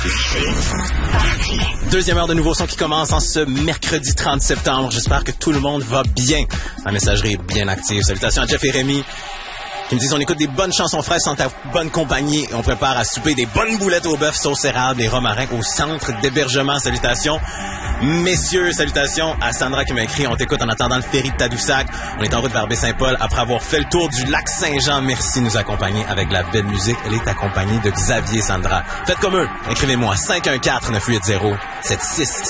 Deuxième heure de nouveau son qui commence en ce mercredi 30 septembre. J'espère que tout le monde va bien. La messagerie est bien active. Salutations à Jeff et Rémi qui me disent on écoute des bonnes chansons fraîches en ta bonne compagnie. On prépare à souper des bonnes boulettes au bœuf, sauce érable et romarin au centre d'hébergement. Salutations. Messieurs, salutations à Sandra qui m'a écrit. On t'écoute en attendant le ferry de Tadoussac. On est en route vers Baie-Saint-Paul après avoir fait le tour du lac Saint-Jean. Merci de nous accompagner avec de la belle musique. Elle est accompagnée de Xavier, Sandra. Faites comme eux. Écrivez-moi 514-980-7666.